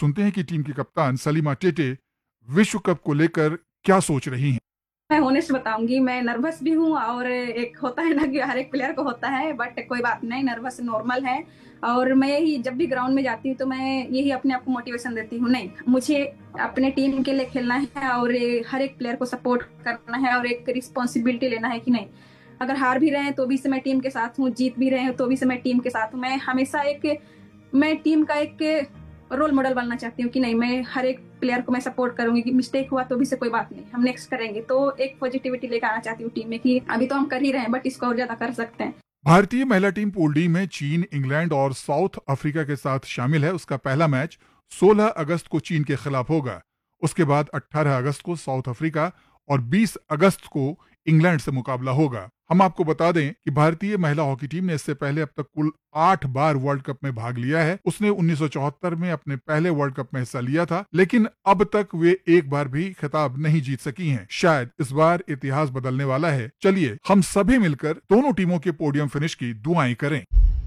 सुनते हैं कि टीम की कप्तान सलीमा टेटे विश्व कप को लेकर क्या सोच रही हैं। मैं ऑनेस्ट बताऊंगी, मैं नर्वस भी हूँ और एक होता है ना कि हर एक प्लेयर को होता है, बट कोई बात नहीं, नर्वस नॉर्मल है। और मैं यही जब भी ग्राउंड में जाती हूँ तो मैं यही अपने आप को मोटिवेशन देती हूँ, नहीं मुझे अपने टीम के लिए खेलना है और हर एक प्लेयर को सपोर्ट करना है और एक रिस्पॉन्सिबिलिटी लेना है कि नहीं, अगर हार भी रहे हैं तो भी से मैं टीम के साथ हूँ, जीत भी रहे हैं तो भी से मैं टीम के साथ हूँ। मैं हमेशा मैं टीम का एक रोल मॉडल बनना चाहती हूँ कि नहीं, मैं हर एक प्लेयर को मैं सपोर्ट करूंगी कि मिस्टेक हुआ तो भी से कोई बात नहीं, हम नेक्स्ट करेंगे। तो एक पॉजिटिविटी लेकर आना चाहती हूँ टीम में कि अभी तो हम कर ही रहे हैं बट इसको और ज्यादा कर सकते हैं। भारतीय महिला टीम पूल डी में चीन, इंग्लैंड और साउथ अफ्रीका के साथ शामिल है। उसका पहला मैच 16 अगस्त को चीन के खिलाफ होगा। उसके बाद 18 अगस्त को साउथ अफ्रीका और 20 अगस्त को इंग्लैंड से मुकाबला होगा। हम आपको बता दें कि भारतीय महिला हॉकी टीम ने इससे पहले अब तक कुल 8 बार वर्ल्ड कप में भाग लिया है। उसने 1974 में अपने पहले वर्ल्ड कप में हिस्सा लिया था, लेकिन अब तक वे एक बार भी खिताब नहीं जीत सकी हैं। शायद इस बार इतिहास बदलने वाला है। चलिए हम सभी मिलकर दोनों टीमों के पोडियम फिनिश की दुआएं करें।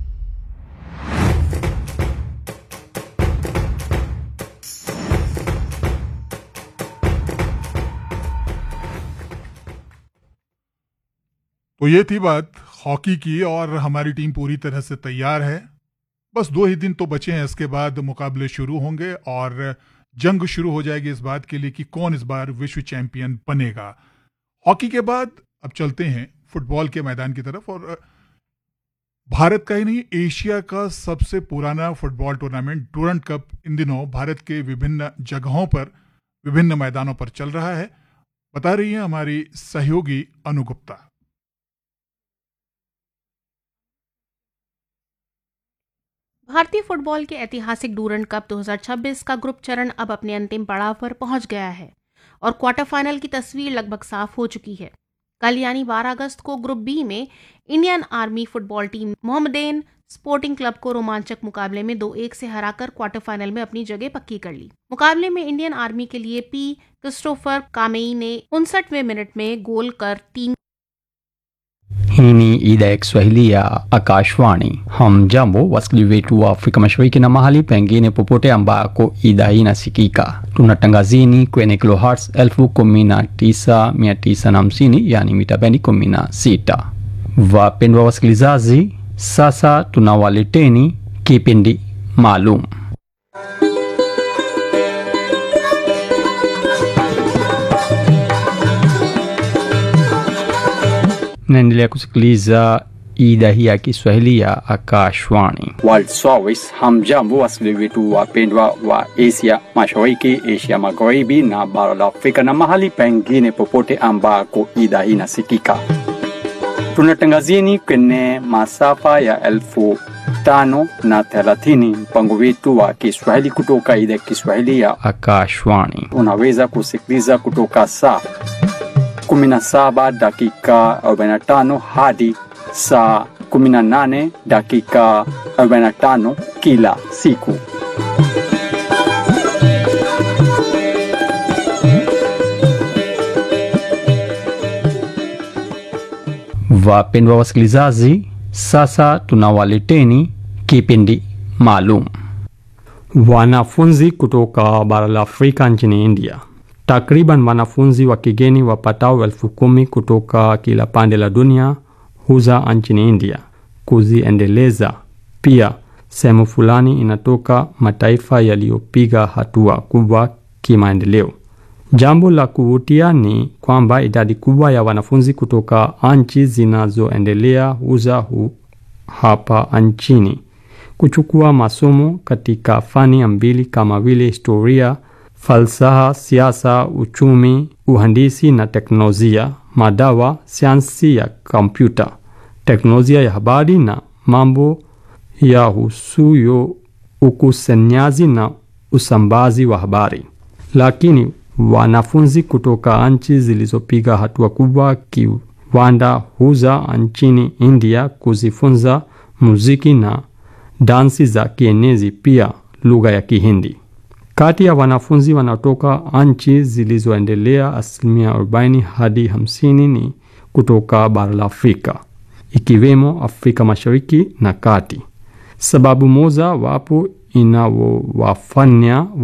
तो ये थी बात हॉकी की और हमारी टीम पूरी तरह से तैयार है। बस 2 ही दिन तो बचे हैं, इसके बाद मुकाबले शुरू होंगे और जंग शुरू हो जाएगी इस बात के लिए कि कौन इस बार विश्व चैंपियन बनेगा। हॉकी के बाद अब चलते हैं फुटबॉल के मैदान की तरफ। और भारत का ही नहीं, एशिया का सबसे पुराना फुटबॉल टूर्नामेंट डूरंट कप इन दिनों भारत के विभिन्न जगहों पर, विभिन्न मैदानों पर चल रहा है। बता रही है हमारी सहयोगी अनु गुप्ता। भारतीय फुटबॉल के ऐतिहासिक डूरंट कप 2026 का ग्रुप चरण अब अपने अंतिम पड़ाव पर पहुंच गया है और क्वार्टर फाइनल की तस्वीर लगभग साफ हो चुकी है। कल यानी 12 अगस्त को ग्रुप बी में इंडियन आर्मी फुटबॉल टीम मोहम्मदेन स्पोर्टिंग क्लब को रोमांचक मुकाबले में 2-1 से हराकर क्वार्टर फाइनल में अपनी जगह पक्की कर ली। मुकाबले में इंडियन आर्मी के लिए पी क्रिस्टोफर कामेई ने 59वें मिनट में गोल कर team Hii ni idhaa ya Kiswahili ya Akashwani. Hamjambo wasikilizaji wetu wa Afrika Mashariki na mahali pengine popote ambako idhaa hii inasikika. Tunatangazini kwenye kilohertz 19950 yani mita bendi 16. Wapendwa wasikilizaji, sasa tunawaleteni kipindi maalum. Naendelea kusikiliza idhaa hii ya Kiswahili ya Akashwani. World Service. Hamjambo wasikilizaji wetu wapendwa wa Asia Mashariki, Asia Magharibi na bara la Afrika na mahali pengine popote ambako idhaa hii inasikika. Tunatangazieni kwenye masafa ya 5,030 mpango wetu wa Kiswahili kutoka idhaa ya Kiswahili ya Akashwani. Unaweza kusikiliza kutoka saa 17 dakika 45 hadi saa 18 dakika 45 kila siku. Wapendwa wasikilizaji, sasa tunawaleteni kipindi maalum. Wanafunzi kutoka bara la Afrika nchini India. Takriban wanafunzi wa kigeni wapatao 10,000 kutoka kila pande la dunia huza nchini India kuziendeleza. Pia sehemu fulani inatoka mataifa yaliyopiga hatua kubwa kimaendeleo. Jambo la kuvutia ni kwamba idadi kubwa ya wanafunzi kutoka nchi zinazoendelea huza hapa nchini kuchukua masomo katika fani mbili kama vile historia, falsafa, siasa, uchumi, uhandisi na teknolojia, madawa, sayansi ya kompyuta, teknolojia ya habari na mambo ya husuyo ukusanyaji na usambazi wa habari. Lakini wanafunzi kutoka nchi zilizopiga hatua kubwa kiwanda huza nchini India kuzifunza muziki na dansi za kienezi, pia lugha ya Kihindi. Kati ya wanafunzi wanatoka nchi zilizoendelea 40% hadi 50% ni kutoka bara la Afrika, ikiwemo Afrika Mashariki na Kati. Sababu moja wapo inawafanya